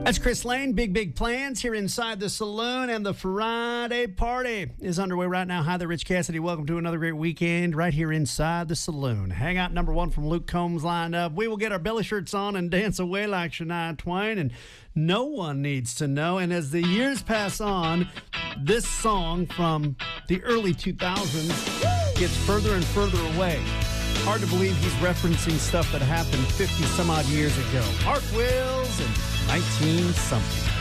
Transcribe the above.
That's Chris Lane. Big plans here inside the saloon, and the Friday party is underway right now. Hi there, Rich Cassidy. Welcome to another great weekend right here inside the saloon. Hangout number one from Luke Combs lined up. We will get our belly shirts on and dance away like Shania Twain, and no one needs to know. And as the years pass on, this song from the early 2000s gets further and further away. Hard to believe he's referencing stuff that happened 50 some odd years ago. Cartwheels and 19-something.